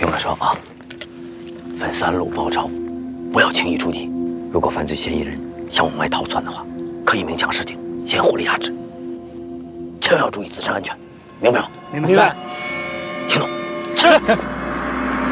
听我说啊，分3路包抄，不要轻易出击。如果犯罪嫌疑人向往外逃窜的话，可以鸣枪示警，先火力压制。千万要注意自身安全，明白吗？ 明白。 听懂？ 是。